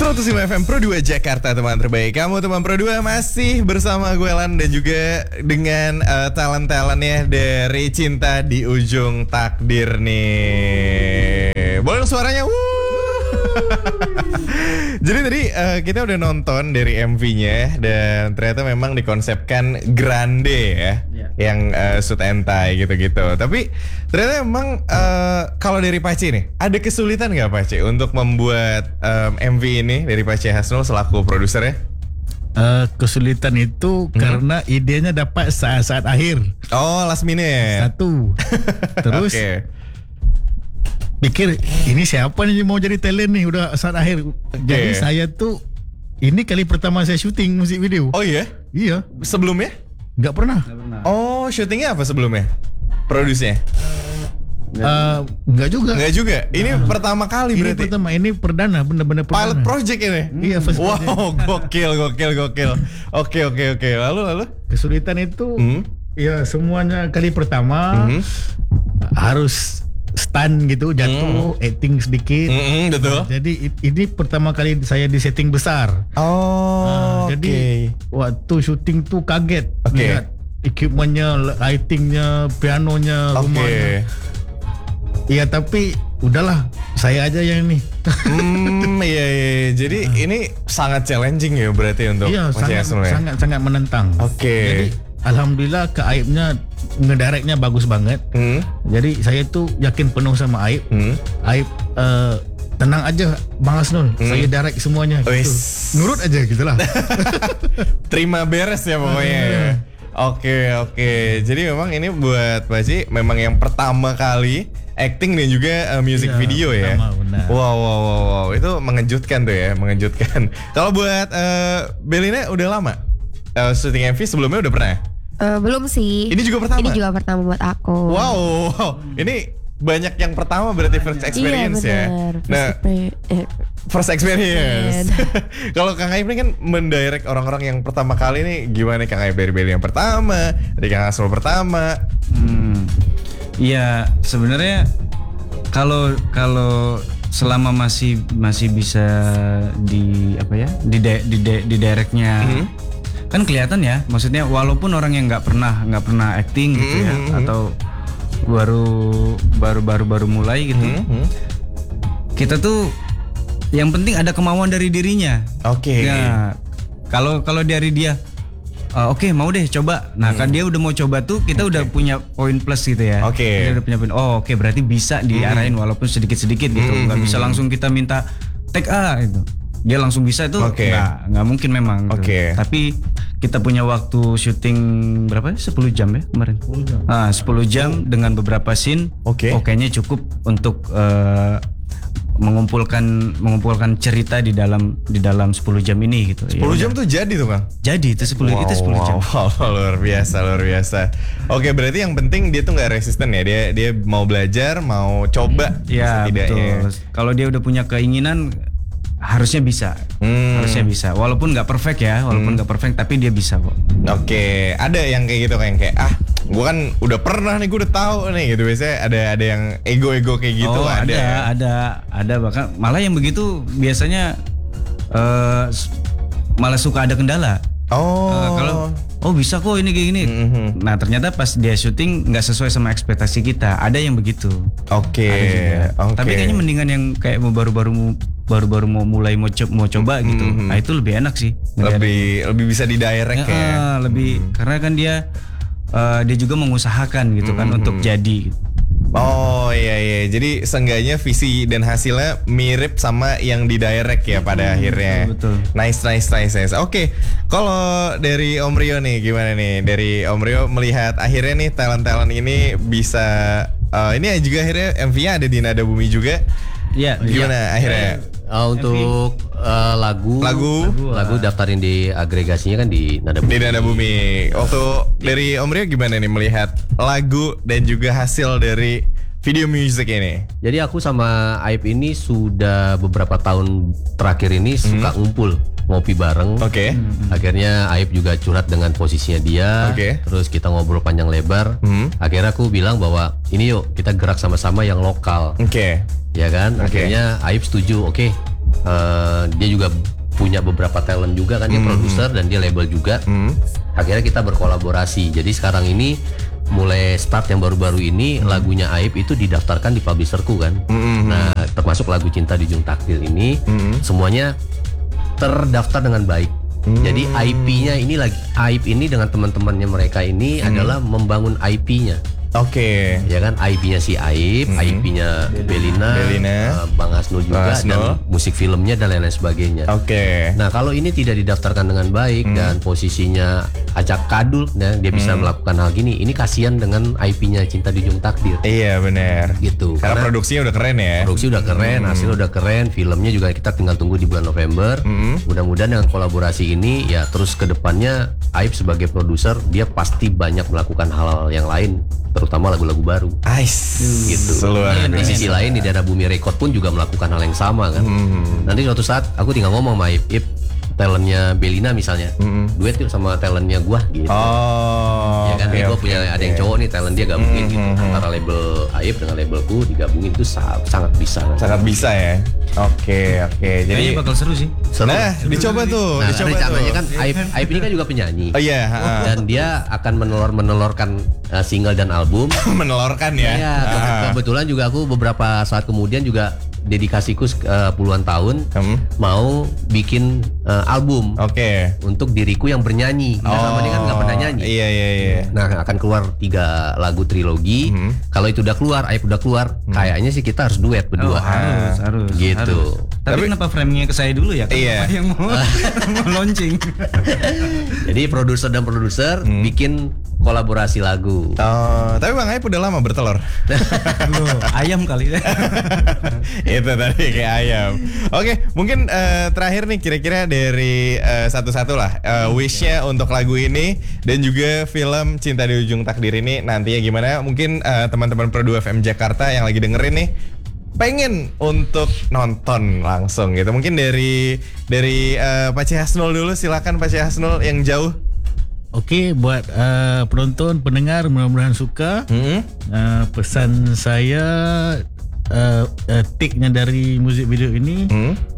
105 FM Pro 2 Jakarta, teman terbaik. Kamu teman Pro 2 masih bersama gue Lan dan juga dengan talent-talentnya dari Cinta di Ujung Takdir nih. Boleh suaranya? Jadi tadi kita udah nonton dari MV-nya dan ternyata memang dikonsepkan grande ya. Yang suit and tie gitu-gitu. Tapi ternyata emang kalau dari Pace nih, ada kesulitan nggak Pace untuk membuat MV ini dari Pace Hasnul selaku produsernya? Kesulitan itu karena idenya dapat saat-saat akhir. Oh, last minute. Satu. Terus pikir ini siapa nih mau jadi talent nih udah saat akhir. Jadi saya tuh ini kali pertama saya syuting musik video. Oh iya? Iya. Sebelumnya? Nggak pernah. Oh, syutingnya apa sebelumnya? Produsnya? Nggak juga. Nggak juga. Ini pertama kali Ini berarti. pertama, ini benar perdana. Pilot project ini. Iya, first project. Wow, gokil. Oke. Lalu? Kesulitan itu ya semuanya kali pertama harus stand gitu, jatuh, acting sedikit. Betul. Jadi ini pertama kali saya di setting besar. Oh, jadi waktu syuting tuh kaget lihat equipmentnya, lightingnya, pianonya, rumahnya. Iya tapi udahlah, saya aja yang ini. Iya. Jadi ini sangat challenging ya berarti untuk sangat menentang. Jadi alhamdulillah ke Aibnya ngedirectnya bagus banget. Jadi saya tuh yakin penuh sama Aib. Aib tenang aja Bang Hasnul, saya direct semuanya gitu. Nurut aja gitulah. Terima beres ya pokoknya. Oke. Jadi memang ini buat Pace memang yang pertama kali acting dan juga music video ya. Wow. Itu mengejutkan tuh ya, mengejutkan. Kalau buat Belina udah lama syuting MV sebelumnya udah pernah? Belum sih. Ini juga pertama? Ini juga pertama buat aku. Wow. Ini banyak yang pertama berarti first experience ya. Nah, first experience. Kalau Kang Aib ini kan mendirect orang-orang yang pertama kali nih, gimana Kang Aib dari Beli yang pertama, dari Kang Hasnul pertama? Iya, sebenarnya kalau selama masih bisa di directnya kan kelihatan ya, maksudnya walaupun orang yang nggak pernah acting gitu ya, atau baru mulai gitu, kita tuh yang penting ada kemauan dari dirinya. Ya, kalau dari dia mau deh coba. Nah kan dia udah mau coba tuh, kita udah punya poin plus gitu ya. Kita udah punya poin. Berarti bisa diarahin walaupun sedikit-sedikit gitu. Nggak bisa langsung kita minta take A gitu. Dia langsung bisa itu nggak mungkin memang gitu. Tapi kita punya waktu syuting berapa ya? 10 jam ya kemarin. 10 jam dengan beberapa scene. Kayaknya cukup untuk mengumpulkan cerita di dalam 10 jam ini gitu. 10 jam tuh jadi tuh Kang? Jadi itu 10 jam. Luar biasa. Oke, berarti yang penting dia tuh nggak resisten ya. Dia mau belajar, mau coba. Iya, betul. Kalau dia udah punya keinginan, harusnya bisa. Walaupun nggak perfect ya, tapi dia bisa kok. Ada yang kayak gitu, kayak gue kan udah pernah nih, gue udah tahu nih gitu. Biasanya ada yang ego kayak gitu. Ada bahkan malah yang begitu biasanya malah suka ada kendala. Kalau bisa kok ini kayak gini. Nah ternyata pas dia syuting nggak sesuai sama ekspektasi kita. Ada yang begitu. Tapi kayaknya mendingan yang kayak baru mau mulai mau coba gitu. Nah itu lebih enak sih. Lebih bisa didirect ya. Lebih karena kan dia juga mengusahakan gitu kan untuk jadi. Iya. Jadi seenggaknya visi dan hasilnya mirip sama yang didirect ya pada akhirnya. Betul. Nice. Kalau dari Om Rio nih gimana nih? Dari Om Rio melihat akhirnya nih talent ini bisa ini juga akhirnya MV-nya ada di Nada Bumi juga. Iya. Gimana akhirnya? Untuk lagu daftarin di agregasinya kan di Nada Bumi. Di Nada Bumi. Waktu dari Om Rio gimana nih melihat lagu dan juga hasil dari video music ini? Jadi aku sama Aib ini sudah beberapa tahun terakhir ini suka ngumpul ngopi bareng. Akhirnya Aib juga curhat dengan posisinya dia. Terus kita ngobrol panjang lebar. Akhirnya aku bilang bahwa ini yuk kita gerak sama-sama yang lokal. Ya kan? Akhirnya Aib setuju. dia juga punya beberapa talent juga kan, dia produser dan dia label juga. Akhirnya kita berkolaborasi. Jadi sekarang ini mulai start yang baru-baru ini lagunya Aib itu didaftarkan di publisherku kan. Nah, termasuk lagu Cinta di Ujung Takdir ini semuanya terdaftar dengan baik. Jadi IP-nya ini Aib ini dengan teman-temannya mereka ini adalah membangun IP-nya. Oke. Ya kan, IP-nya si Aib, IP-nya Belina, Bang Hasnul juga, dan musik filmnya dan lain-lain sebagainya. Oke. Nah, kalau ini tidak didaftarkan dengan baik dan posisinya acak kadul, nah, dia bisa melakukan hal gini. Ini kasihan dengan IP-nya Cinta di Ujung Takdir. Iya benar. Gitu. Karena produksinya udah keren ya. Produksi udah keren, hasilnya udah keren, filmnya juga kita tinggal tunggu di bulan November. Mudah-mudahan dengan kolaborasi ini ya terus ke depannya Aib sebagai produser dia pasti banyak melakukan hal-hal yang lain, terutama lagu-lagu baru. Gitu. Dan di sisi lain di Daerah Bumi Record pun juga melakukan hal yang sama kan. Nanti suatu saat aku tinggal ngomong sama Aib, talentnya Belina misalnya, duet yuk sama talentnya gua gitu. Ya kan, gua punya ada yang cowok nih, talent dia gabungin gitu. Antara label Aib dengan labelku digabungin itu sangat bisa. Sangat bisa ya. Oke. Jadi bakal seru sih. Nah, dicoba tuh. Nah, rencananya kan Aib ini kan juga penyanyi. Oh iya. Dan dia akan menelorkan single dan album. Menelorkan ya. Iya, kebetulan juga aku beberapa saat kemudian juga dedikasiku puluhan tahun mau bikin album. Untuk diriku yang bernyanyi. Nah, sama dia kan nggak pernah nyanyi. Iya. Nah, akan keluar 3 lagu trilogi. Kalau itu udah keluar, Aib udah keluar, kayaknya sih kita harus duet berdua. Harus. Gitu. Tapi kenapa framingnya ke saya dulu ya? Iya. Yang mau launching. Jadi produser dan produser bikin kolaborasi lagu. Tapi Bang Aib udah lama bertelur. Ayam kali ya. Itu tadi kayak ayam. Oke, mungkin terakhir nih kira-kira dari satu-satu lah wish-nya untuk lagu ini dan juga film Cinta di Ujung Takdir ini nantinya gimana? Mungkin teman-teman Pro 2 FM Jakarta yang lagi dengerin nih pengen untuk nonton langsung gitu. Mungkin dari Pak C. Hasnul dulu, silakan Pak C. Hasnul yang jauh. Oke, buat penonton, pendengar mudah-mudahan suka. Pesan saya take-nya dari musik video ini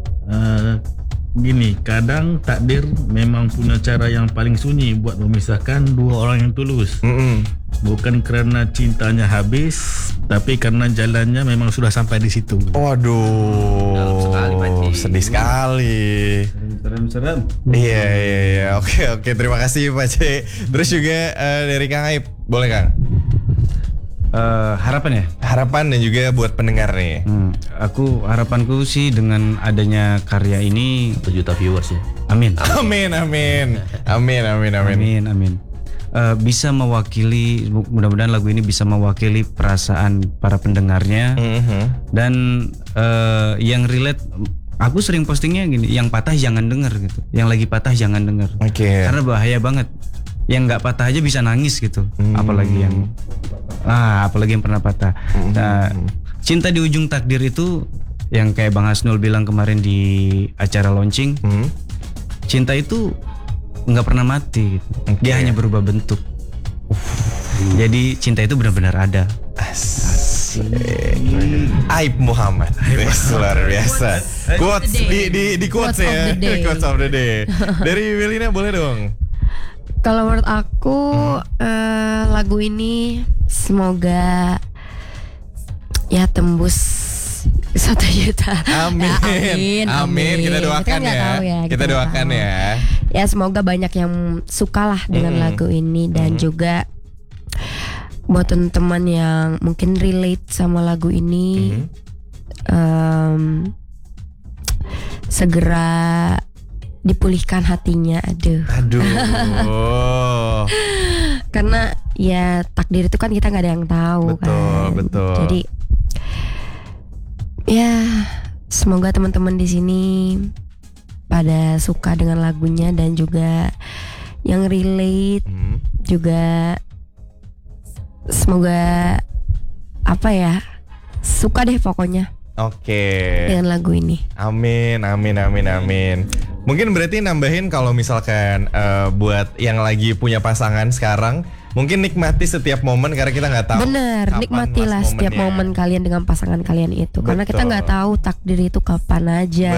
gini, kadang takdir memang punya cara yang paling sunyi buat memisahkan dua orang yang tulus. Bukan karena cintanya habis, tapi karena jalannya memang sudah sampai di situ. Waduh, sedih sekali. Serem. Iya. Oke. Terima kasih Pak C. Terus juga dari Kang Aib, boleh Kang? Harapan ya? Harapan dan juga buat pendengar nih. Harapanku sih dengan adanya karya ini 1 juta viewers ya. Amin. Bisa mewakili, mudah-mudahan lagu ini bisa mewakili perasaan para pendengarnya. Dan yang relate, aku sering postingnya gini, yang patah jangan denger gitu, yang lagi patah jangan denger. Karena bahaya banget. Yang nggak patah aja bisa nangis gitu, apalagi yang pernah patah. Nah, Cinta di Ujung Takdir itu yang kayak Bang Hasnul bilang kemarin di acara launching, cinta itu nggak pernah mati gitu. Dia hanya berubah bentuk. Jadi cinta itu benar-benar ada. Aib Muhammad. Luar biasa. Quotes di quotes ya. Quotes of the day. Dari Belina boleh dong. Kalau menurut aku lagu ini semoga ya tembus 1 juta. Amin. Kita doakan Kita doakan ya. Ya semoga banyak yang suka lah dengan lagu ini dan juga buat teman-teman yang mungkin relate sama lagu ini segera dipulihkan hatinya. Aduh. Karena ya takdir itu kan kita nggak ada yang tahu. Betul. Jadi ya semoga teman-teman di sini pada suka dengan lagunya dan juga yang relate juga semoga suka deh pokoknya. Dengan lagu ini. Amin. Mungkin berarti nambahin kalau misalkan buat yang lagi punya pasangan sekarang mungkin nikmati setiap momen karena kita nggak tahu. Bener, nikmatilah setiap momen kalian dengan pasangan kalian itu. Karena kita nggak tahu takdir itu kapan aja.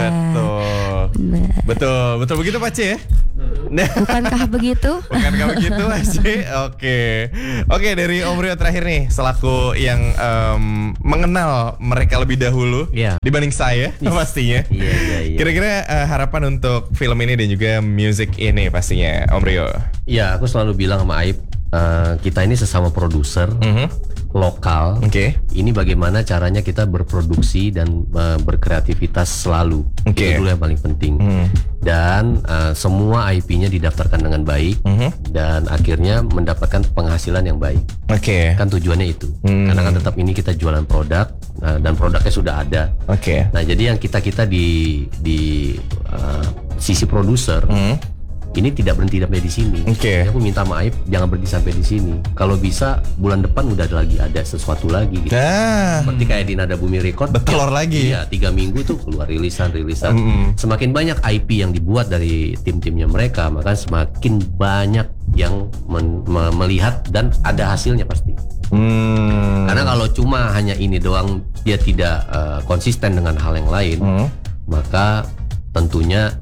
Betul begitu Pak C ya? Bukankah begitu? Bukankah begitu Pak C? Oke, dari Om Rio terakhir nih, selaku yang mengenal mereka lebih dahulu dibanding saya pastinya. Kira-kira harapan untuk film ini dan juga musik ini pastinya Om Rio. Iya, aku selalu bilang sama Aib, kita ini sesama produser lokal. Ini bagaimana caranya kita berproduksi dan berkreativitas selalu. Itu dulu yang paling penting. Dan semua IP-nya didaftarkan dengan baik dan akhirnya mendapatkan penghasilan yang baik. Kan tujuannya itu. Karena kan tetap ini kita jualan produk dan produknya sudah ada. Nah, jadi yang kita di sisi produser ini tidak berhenti sampai di sini. Aku minta maaf, jangan berhenti sampai di sini. Kalau bisa bulan depan udah ada sesuatu lagi gitu. Seperti kayak di Nada Bumi Record, bertelur lagi. Iya, 3 minggu tuh keluar rilisan. Semakin banyak IP yang dibuat dari tim-timnya mereka, maka semakin banyak yang melihat dan ada hasilnya pasti. Karena kalau cuma hanya ini doang, dia tidak konsisten dengan hal yang lain, maka tentunya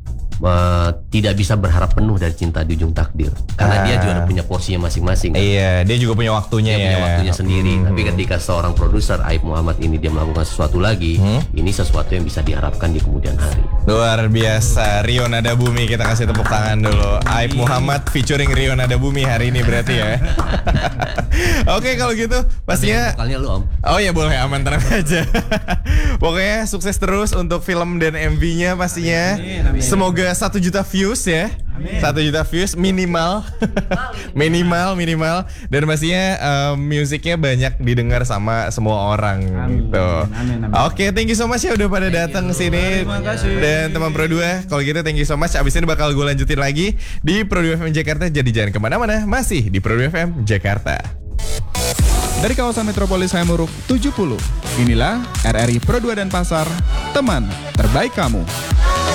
tidak bisa berharap penuh dari Cinta di Ujung Takdir, karena dia juga punya porsinya masing-masing kan? Iya, dia juga punya waktunya. Dia punya waktunya sendiri. Tapi ketika seorang produser Aib Muhammad ini dia melakukan sesuatu lagi, ini sesuatu yang bisa diharapkan di kemudian hari. Luar biasa, Rio Nada Bumi, kita kasih tepuk tangan dulu. Aib Muhammad featuring Rio Nada Bumi hari ini berarti ya. Oke, kalau gitu pastinya vokalnya lu Om. Oh ya boleh, aman, tenang aja. Pokoknya sukses terus untuk film dan MV-nya pastinya. Amin. Semoga 1 juta views ya. Amin. 1 juta views minimal. minimal dan pastinya musiknya banyak didengar sama semua orang. Gitu. Oke, thank you so much ya udah pada datang ke sini. Dan teman Pro 2, kalau gitu thank you so much. Abis ini bakal gue lanjutin lagi di Pro 2 FM Jakarta. Jadi jangan kemana-mana, masih di Pro 2 FM Jakarta. Dari kawasan Metropolis Hayamuruk 70, inilah RRI Pro 2 Denpasar, teman terbaik kamu.